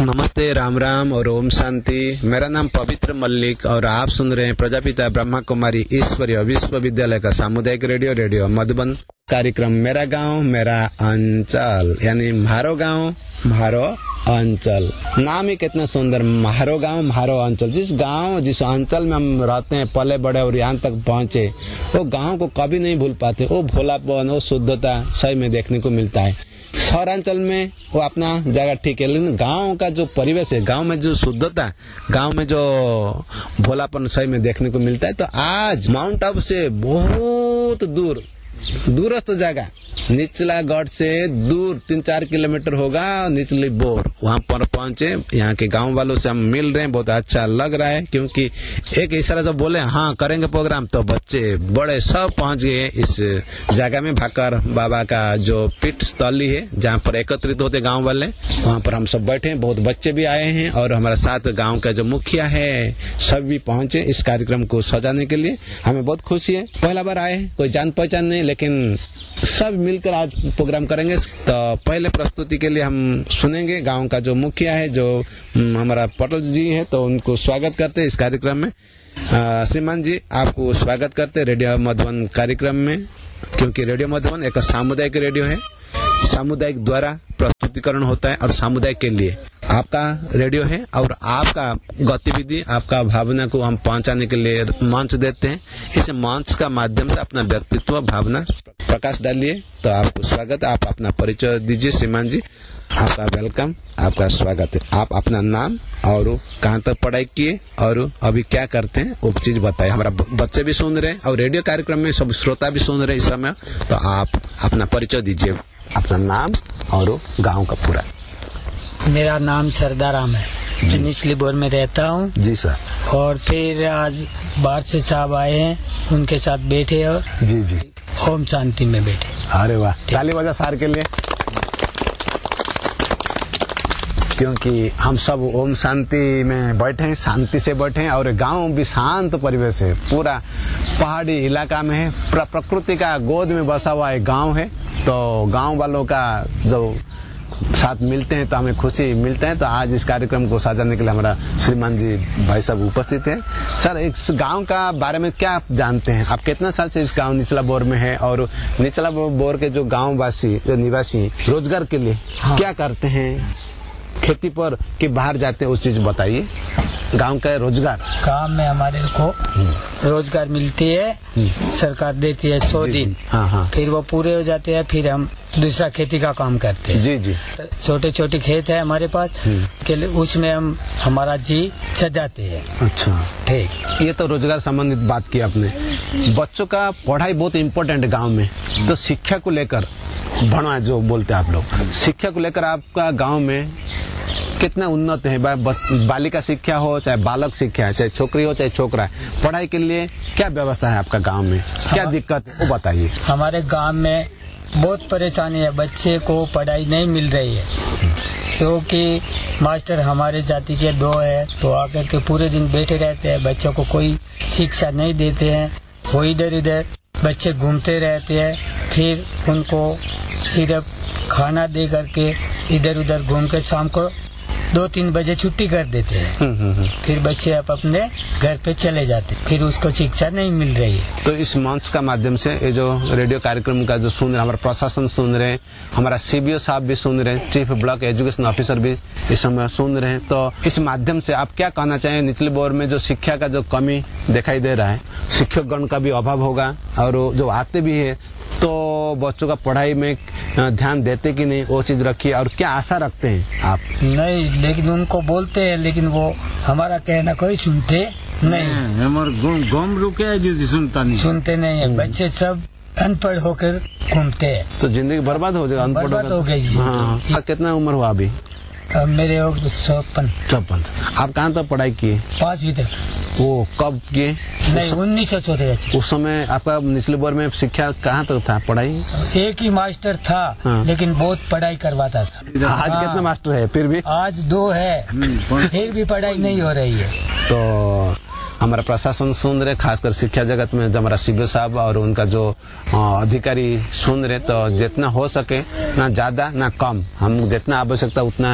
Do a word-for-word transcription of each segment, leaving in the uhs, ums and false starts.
नमस्ते, राम राम और ओम शांति। मेरा नाम पवित्र मल्लिक और आप सुन रहे हैं प्रजापिता ब्रह्मा कुमारी ईश्वरीय विश्वविद्यालय का सामुदायिक रेडियो रेडियो मधुबन कार्यक्रम मेरा गांव मेरा अंचल, यानी म्हारो गांव म्हारो अंचल। नाम ही कितना सुंदर, म्हारो गांव म्हारो अंचल। जिस गांव जिस अंचल में हम रहते हैं, पले बड़े और यहाँ तक पहुँचे, वो गांव को कभी नहीं भूल पाते। वो भोलापन, वो शुद्धता सही में देखने को मिलता है। शहरांचल में वो अपना जगह ठीक है, लेकिन गांव का जो परिवेश है, गांव में जो शुद्धता, गांव में जो भोलापन सही में देखने को मिलता है। तो आज माउंट आबू से बहुत दूर दूरस्थ जगह निचला गढ़ से दूर तीन चार किलोमीटर होगा निचली बोर, वहाँ पर पहुंचे। यहाँ के गांव वालों से हम मिल रहे हैं, बहुत अच्छा लग रहा है, क्योंकि एक इशारा जब बोले हाँ करेंगे प्रोग्राम, तो बच्चे बड़े सब पहुंच गए इस जगह में। भाकर बाबा का जो पीठ स्थली है, जहाँ पर एकत्रित होते गाँव वाले, वहाँ पर हम सब बैठे हैं। बहुत बच्चे भी आए हैं और हमारे साथ गाँव का जो मुखिया है सब भी पहुंचे इस कार्यक्रम को सजाने के लिए। हमें बहुत खुशी है, पहला बार आए हैं, कोई जान पहचान नहीं, लेकिन सब मिलकर आज प्रोग्राम करेंगे। तो पहले प्रस्तुति के लिए हम सुनेंगे गांव का जो मुखिया है, जो हमारा पटेल जी है, तो उनको स्वागत करते हैं इस कार्यक्रम में। श्रीमान जी, आपको स्वागत करते हैं रेडियो मधुबन कार्यक्रम में, क्योंकि रेडियो मधुबन एक सामुदायिक रेडियो है। सामुदायिक द्वारा प्रस्तुतिकरण होता है और सामुदायिक के लिए आपका रेडियो है, और आपका गतिविधि, आपका भावना को हम पहुंचाने के लिए मंच देते हैं। इस मंच का माध्यम से अपना व्यक्तित्व, भावना प्रकाश डालिए। तो आपको स्वागत है, आप अपना परिचय दीजिए। श्रीमान जी, आपका वेलकम, आपका स्वागत है। आप अपना नाम और कहाँ तक पढ़ाई किए और अभी क्या करते हैं वो चीज बताइए। हमारा बच्चे भी सुन रहे हैं और रेडियो कार्यक्रम में सब श्रोता भी सुन रहे हैं इस समय। तो आप अपना परिचय दीजिए, अपना नाम और गांव का पूरा। मेरा नाम सरदाराम है, निचली बोर में रहता हूँ जी सर। और फिर आज बाहर से साहब आए हैं, उनके साथ बैठे और जी जी ओम शांति में बैठे। अरे वाह, ताली बजा सार के लिए, क्योंकि हम सब ओम शांति में बैठे हैं, शांति से बैठे हैं। और गांव भी शांत परिवेश है, पूरा पहाड़ी इलाका में है, प्रकृति का गोद में बसा हुआ एक गांव है। तो गांव वालों का जो साथ मिलते हैं तो हमें खुशी मिलते हैं। तो आज इस कार्यक्रम को सजाने के लिए हमारा श्रीमान जी भाई साहब उपस्थित हैं। सर, इस गांव का बारे में क्या आप जानते हैं? आप कितना साल से इस गांव निचला बोर में है, और निचला बोर के जो गांव वासी, जो निवासी रोजगार के लिए हाँ। क्या करते हैं, खेती पर कि बाहर जाते हैं, उस चीज बताइए। गांव का रोजगार, गांव में हमारे को रोजगार मिलती है, सरकार देती है सौ दिन, हाँ हाँ। फिर वो पूरे हो जाते हैं, फिर हम दूसरा खेती का काम करते हैं। जी जी। छोटे छोटे खेत है हमारे पास, के लिए उसमें हम हमारा जी सजाते हैं। अच्छा, ठीक। ये तो रोजगार संबंधित बात की आपने। बच्चों का पढ़ाई बहुत इम्पोर्टेंट है गाँव में, तो शिक्षा को लेकर, भणवा जो बोलते हैं आप लोग, शिक्षा को लेकर आपका गाँव में कितना उन्नत है? बालिका शिक्षा हो चाहे बालक शिक्षा है, चाहे छोकरी हो चाहे छोकरा है, पढ़ाई के लिए क्या व्यवस्था है आपका गांव में? क्या दिक्कत है वो बताइए। हमारे गांव में बहुत परेशानी है, बच्चे को पढ़ाई नहीं मिल रही है, क्योंकि मास्टर हमारे जाति के दो है, तो आकर के पूरे दिन बैठे रहते हैं, बच्चों को कोई शिक्षा नहीं देते हैं। वो इधर इधर बच्चे घूमते रहते हैं, फिर उनको सिर्फ खाना दे करके इधर उधर घूम कर शाम को दो तीन बजे छुट्टी कर देते हैं। फिर बच्चे अब अपने घर पे चले जाते, फिर उसको शिक्षा नहीं मिल रही है। तो इस मंच का माध्यम से ये जो रेडियो कार्यक्रम का जो सुन रहे हैं, हमारा प्रशासन सुन रहे हैं, हमारा सीबीओ साहब भी सुन रहे हैं, चीफ ब्लॉक एजुकेशन ऑफिसर भी इस समय सुन रहे हैं। तो इस माध्यम से आप क्या कहना चाहेंगे? निचले बोर में जो शिक्षा का जो कमी दिखाई दे रहा है, शिक्षक गण का भी अभाव होगा, और जो आते भी है तो बच्चों का पढ़ाई में ध्यान देते कि नहीं, वो चीज रखिए। और क्या आशा रखते हैं आप? नहीं, लेकिन उनको बोलते हैं, लेकिन वो हमारा कहना कोई सुनते नहीं। हमारे गाँव रुके जो सुनता नहीं, सुनते नहीं है। बच्चे सब अनपढ़ होकर घूमते हैं, तो जिंदगी बर्बाद हो जाएगा। बर्बाद हो गई। हाँ। कितना उम्र हुआ अभी? अब मेरे चौपन। चौपन। आप कहाँ तक पढ़ाई किए? पांचवी तक। वो कब किए? नहीं, उन्नीस सौ चौरासी। उस समय आपका निचले बोर में शिक्षा कहाँ तक था, पढ़ाई? एक ही मास्टर था, हाँ। लेकिन बहुत पढ़ाई करवाता था। आज हाँ। कितना मास्टर है? फिर भी आज दो है, फिर भी पढ़ाई नहीं हो रही है। तो हमारा प्रशासन सुन रहे, खासकर शिक्षा जगत में जो हमारा सीबीओ साहब और उनका जो अधिकारी सुन रहे, तो जितना हो सके ना ज्यादा ना कम, हम जितना आवश्यकता उतना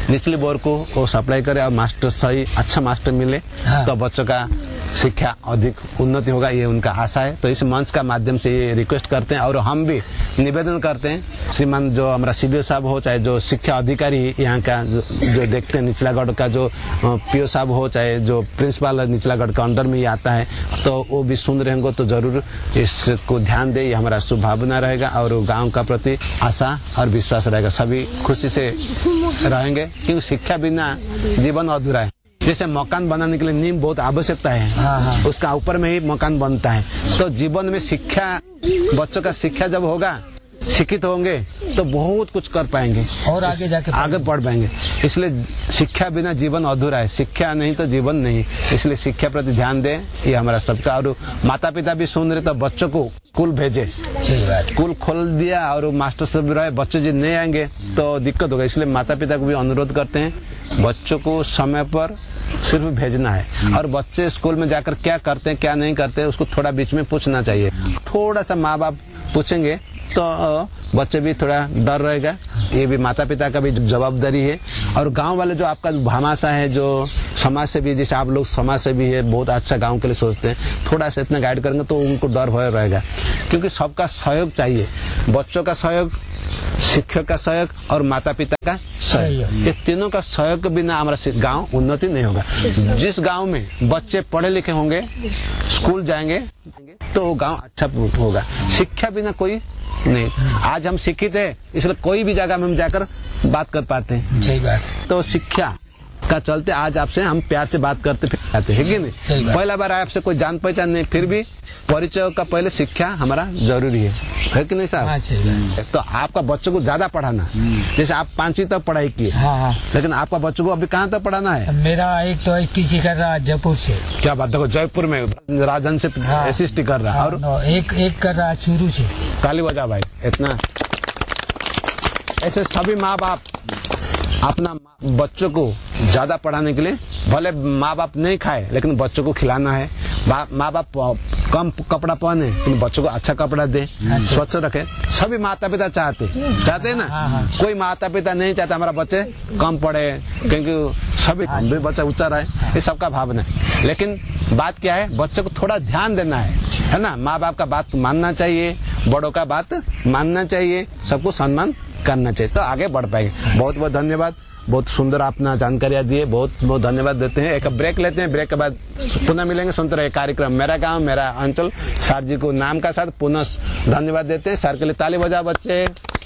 निचली बोर को वो सप्लाई करे और मास्टर सही अच्छा मास्टर मिले हाँ। तो बच्चों का शिक्षा अधिक उन्नति होगा, ये उनका आशा है। तो इस मंच का माध्यम से ये रिक्वेस्ट करते हैं और हम भी निवेदन करते हैं श्रीमान जो हमारा सीबीओ साहब हो चाहे जो शिक्षा अधिकारी यहाँ का जो, जो देखते हैं निचलागढ़ का जो पीओ साहब हो चाहे जो प्रिंसिपल निचलागढ़ का अंडर में ही आता है, तो वो भी सुन रहे होंगे तो जरूर इसको ध्यान दे, ये हमारा शुभ भावना रहेगा और गाँव का प्रति आशा और विश्वास रहेगा। सभी खुशी से रहेंगे क्योंकि शिक्षा बिना जीवन अधूरा है। जैसे मकान बनाने के लिए नींव बहुत आवश्यकता है, हाँ, हाँ। उसका ऊपर में ही मकान बनता है। तो जीवन में शिक्षा, बच्चों का शिक्षा जब होगा, शिक्षित होंगे तो बहुत कुछ कर पाएंगे और आगे जाके आगे बढ़ पाएंगे। इसलिए शिक्षा बिना जीवन अधूरा है, शिक्षा नहीं तो जीवन नहीं। इसलिए शिक्षा प्रति ध्यान दें, ये हमारा सबका। और माता पिता भी सुन रहे तो बच्चों को स्कूल भेजे, स्कूल खोल दिया और मास्टर सब रहे, बच्चे जो नहीं आएंगे तो दिक्कत होगा। इसलिए माता पिता को भी अनुरोध करते हैं बच्चों को समय पर सिर्फ भेजना है और बच्चे स्कूल में जाकर क्या करते हैं क्या नहीं करते हैं उसको थोड़ा बीच में पूछना चाहिए। थोड़ा सा माँ बाप पूछेंगे तो बच्चे भी थोड़ा डर रहेगा। ये भी माता पिता का भी जवाबदारी है। और गांव वाले जो आपका भामाशा है, जो समाज से भी, जैसे आप लोग समाज से भी है, बहुत अच्छा गांव के लिए सोचते हैं, थोड़ा सा इतना गाइड करेंगे तो उनको डर भय रहेगा। क्योंकि सबका सहयोग चाहिए, बच्चों का सहयोग, शिक्षक का सहयोग और माता पिता का सहयोग। ये तीनों का सहयोग के बिना हमारा गांव उन्नति नहीं होगा। जिस गांव में बच्चे पढ़े लिखे होंगे, स्कूल जाएंगे तो वो गांव अच्छा होगा। शिक्षा बिना कोई नहीं। आज हम शिक्षित है इसलिए कोई भी जगह में हम जाकर बात कर पाते हैं। सही बात। तो शिक्षा का चलते आज आपसे हम प्यार से बात करते फिर है कि नहीं। पहला बार आपसे कोई जान पहचान नहीं, फिर भी परिचय का पहले शिक्षा हमारा जरूरी है, है कि नहीं साहब। हाँ, तो आपका बच्चों को ज्यादा पढ़ाना, जैसे आप पांचवी तक पढ़ाई की, हाँ, हाँ। लेकिन आपका बच्चों को अभी कहाँ तक पढ़ाना है। मेरा एक तो एस टी सी कर रहा है जयपुर से। क्या बात, देखो जयपुर में राजन से एस टी कर रहा है और एक एक कर रहा है शुरू से। ताली बजा भाई। इतना ऐसे सभी माँ बाप अपना बच्चों को ज्यादा पढ़ाने के लिए, भले माँ बाप नहीं खाए लेकिन बच्चों को खिलाना है। माँ बाप कम कपड़ा पहने लेकिन बच्चों को अच्छा कपड़ा दे, स्वच्छ रखे। सभी माता पिता चाहते चाहते हैं ना। हाँ, हाँ। कोई माता पिता नहीं चाहता हमारा बच्चे कम पढ़े, क्योंकि सभी भी बच्चा ऊंचा रहे, ये सबका भावना है। लेकिन बात क्या है, बच्चों को थोड़ा ध्यान देना है, है ना। माँ बाप का बात मानना चाहिए, बड़ों का बात मानना चाहिए, सबको सम्मान करना चाहिए, तो आगे बढ़ पाएंगे। बहुत बहुत धन्यवाद, बहुत सुंदर अपना जानकारियां दिए, बहुत बहुत धन्यवाद देते हैं। एक ब्रेक लेते हैं, ब्रेक के बाद पुनः मिलेंगे। सुनते रहे कार्यक्रम मेरा गांव मेरा अंचल। सर जी को नाम का साथ पुनः धन्यवाद देते हैं। सर के लिए ताली बजाओ बच्चे।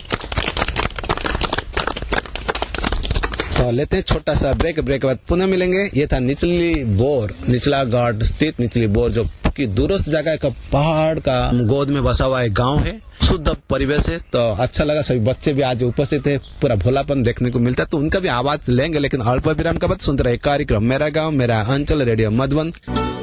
तो लेते हैं छोटा सा ब्रेक, ब्रेक के बाद पुनः मिलेंगे। ये था निचली बोर, निचलागढ़ स्थित निचली बोर, जो कि दूरस्थ जगह का पहाड़ का गोद में बसा हुआ एक गांव है। शुद्ध परिवेश है, तो अच्छा लगा। सभी बच्चे भी आज उपस्थित है, पूरा भोलापन देखने को मिलता है, तो उनका भी आवाज लेंगे। लेकिन अल्प विराम के बाद सुनते रहे कार्यक्रम मेरा गांव मेरा अंचल, रेडियो मधुबन।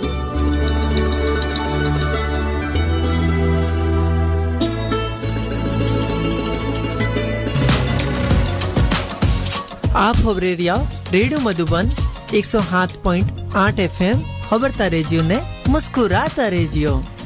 आप खबरे रेडियो मधुबन एक सौ सात पॉइंट आठ एफ एम खबरता रेजियो ने मुस्कुराता रेजियो।